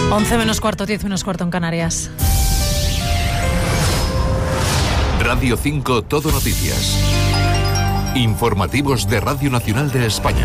11 menos cuarto, 10 menos cuarto en Canarias. Radio 5 Todo Noticias. Informativos de Radio Nacional de España.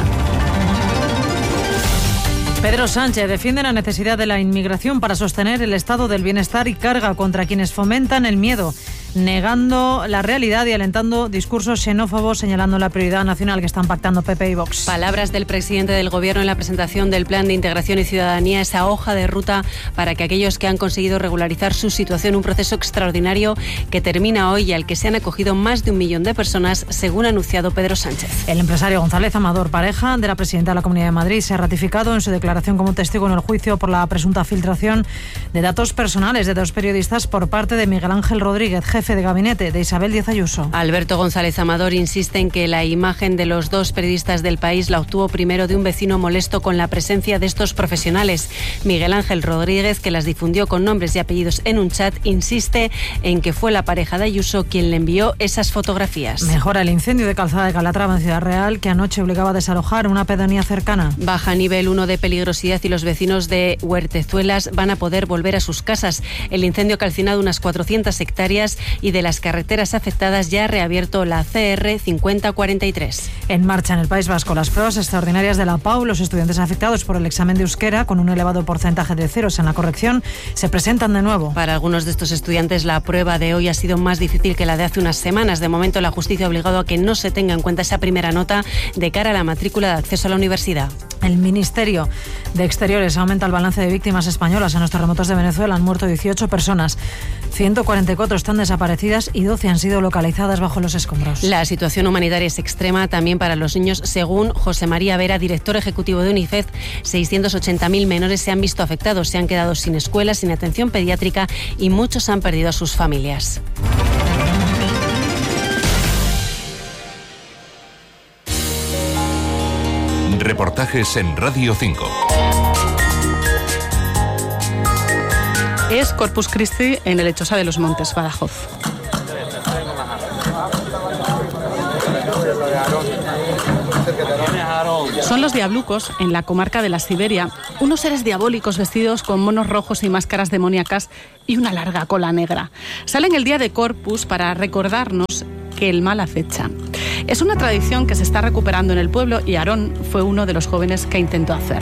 Pedro Sánchez defiende la necesidad de la inmigración para sostener el estado del bienestar y carga contra quienes fomentan el miedo, negando la realidad y alentando discursos xenófobos, señalando la prioridad nacional que están pactando PP y Vox. Palabras del presidente del Gobierno en la presentación del Plan de Integración y Ciudadanía, esa hoja de ruta para que aquellos que han conseguido regularizar su situación, un proceso extraordinario que termina hoy y al que se han acogido más de 1 millón de personas, según ha anunciado Pedro Sánchez. El empresario González Amador, pareja de la presidenta de la Comunidad de Madrid, se ha ratificado en su declaración como testigo en el juicio por la presunta filtración de datos personales de 2 periodistas por parte de Miguel Ángel Rodríguez, jefe de gabinete de Isabel Díaz Ayuso. Alberto González Amador insiste en que la imagen de los 2 periodistas del País la obtuvo primero de un vecino molesto con la presencia de estos profesionales. Miguel Ángel Rodríguez, que las difundió con nombres y apellidos en un chat, insiste en que fue la pareja de Ayuso quien le envió esas fotografías. Mejora el incendio de Calzada de Calatrava en Ciudad Real, que anoche obligaba a desalojar una pedanía cercana. Baja nivel 1 de peligrosidad y los vecinos de Huertezuelas van a poder volver a sus casas. El incendio ha calcinado unas 400 hectáreas y de las carreteras afectadas ya ha reabierto la CR 5043. En marcha en el País Vasco las pruebas extraordinarias de la PAU. Los estudiantes afectados por el examen de euskera, con un elevado porcentaje de ceros en la corrección, se presentan de nuevo. Para algunos de estos estudiantes la prueba de hoy ha sido más difícil que la de hace unas semanas. De momento la justicia ha obligado a que no se tenga en cuenta esa primera nota de cara a la matrícula de acceso a la universidad. El Ministerio de Exteriores aumenta el balance de víctimas españolas en los terremotos de Venezuela. Han muerto 18 personas, 144 están desaparecidas y 12 han sido localizadas bajo los escombros. La situación humanitaria es extrema también para los niños. Según José María Vera, director ejecutivo de UNICEF, 680.000 menores se han visto afectados, se han quedado sin escuelas, sin atención pediátrica y muchos han perdido a sus familias. Reportajes en Radio 5. Es Corpus Christi en el Lechosa de los Montes, Badajoz. Son los diablucos, en la comarca de la Siberia, unos seres diabólicos vestidos con monos rojos y máscaras demoníacas y una larga cola negra. Salen el día de Corpus para recordarnos que el mal acecha. Es una tradición que se está recuperando en el pueblo y Aarón fue uno de los jóvenes que intentó hacer.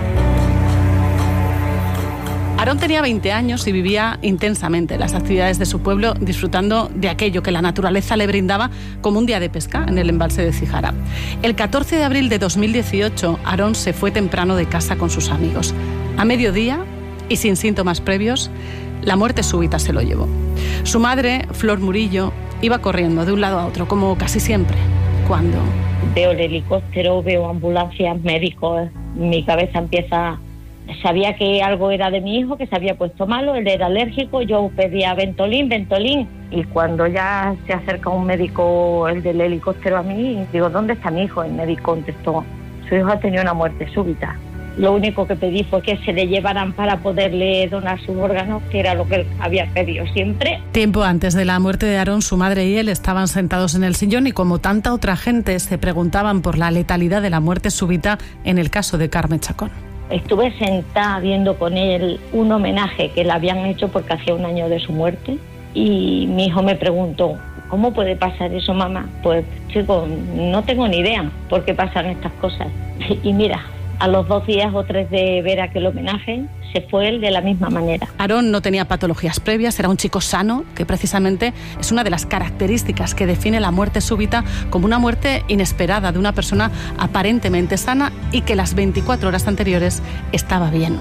Aarón tenía 20 años y vivía intensamente las actividades de su pueblo, disfrutando de aquello que la naturaleza le brindaba como un día de pesca en el embalse de Cijara. El 14 de abril de 2018, Aarón se fue temprano de casa con sus amigos. A mediodía, y sin síntomas previos, la muerte súbita se lo llevó. Su madre, Flor Murillo, iba corriendo de un lado a otro, como casi siempre, cuando... Veo el helicóptero, veo ambulancias, médicos, mi cabeza empieza... Sabía que algo era de mi hijo, que se había puesto malo, él era alérgico, yo pedía Ventolin, y cuando ya se acerca un médico, el del helicóptero, a mí, digo, ¿dónde está mi hijo? El médico contestó, su hijo ha tenido una muerte súbita. Lo único que pedí fue que se le llevaran para poderle donar sus órganos, que era lo que él había pedido siempre. Tiempo antes de la muerte de Aarón, su madre y él estaban sentados en el sillón y, como tanta otra gente, se preguntaban por la letalidad de la muerte súbita en el caso de Carme Chacón. Estuve sentada viendo con él un homenaje que le habían hecho porque hacía 1 año de su muerte y mi hijo me preguntó, ¿cómo puede pasar eso, mamá? Pues, chico, no tengo ni idea por qué pasan estas cosas. Y mira, a los 2 días o 3 de ver aquel homenaje, se fue él de la misma manera. Aarón no tenía patologías previas, era un chico sano, que precisamente es una de las características que define la muerte súbita como una muerte inesperada de una persona aparentemente sana y que las 24 horas anteriores estaba bien.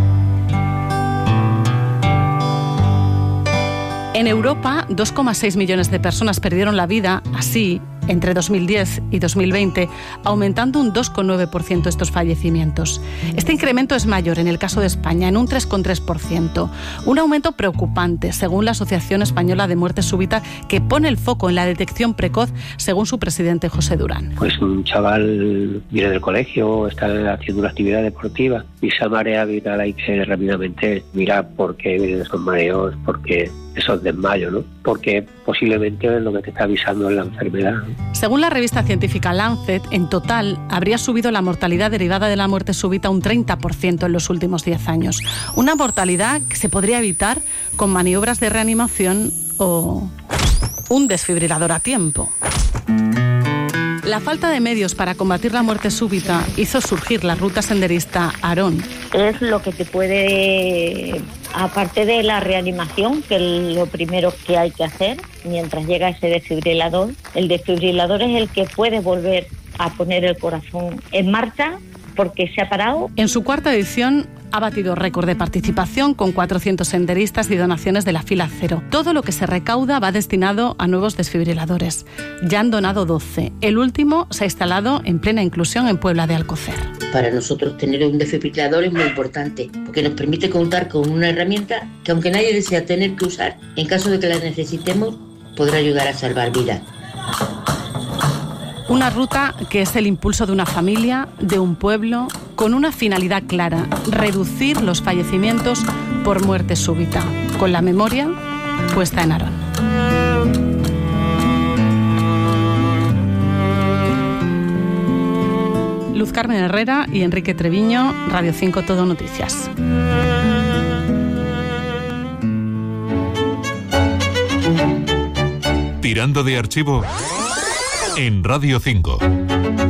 En Europa, 2,6 millones de personas perdieron la vida así entre 2010 y 2020, aumentando un 2,9% estos fallecimientos. Este incremento es mayor en el caso de España, en un 3,3%. Un aumento preocupante, según la Asociación Española de Muerte Súbita, que pone el foco en la detección precoz, según su presidente José Durán. Pues un chaval viene del colegio, está haciendo una actividad deportiva y esa marea vital hay que rápidamente mirar por qué vienen esos mareos, porque esos desmayos, ¿no? Porque posiblemente lo que te está avisando es la enfermedad, ¿no? Según la revista científica Lancet, en total habría subido la mortalidad derivada de la muerte súbita un 30% en los últimos 10 años. Una mortalidad que se podría evitar con maniobras de reanimación o un desfibrilador a tiempo. La falta de medios para combatir la muerte súbita hizo surgir la ruta senderista Aarón. Es lo que te puede, aparte de la reanimación, que es lo primero que hay que hacer mientras llega ese desfibrilador. El desfibrilador es el que puede volver a poner el corazón en marcha porque se ha parado. En su cuarta edición ha batido récord de participación con 400 senderistas y donaciones de la fila cero. Todo lo que se recauda va destinado a nuevos desfibriladores. Ya han donado 12. El último se ha instalado en plena inclusión en Puebla de Alcocer. Para nosotros tener un desfibrilador es muy importante porque nos permite contar con una herramienta que, aunque nadie desea tener que usar, en caso de que la necesitemos, podrá ayudar a salvar vidas. Una ruta que es el impulso de una familia, de un pueblo, con una finalidad clara: reducir los fallecimientos por muerte súbita, con la memoria puesta en Aarón. Luz Carmen Herrera y Enrique Treviño, Radio 5 Todo Noticias. Tirando de archivo en Radio 5.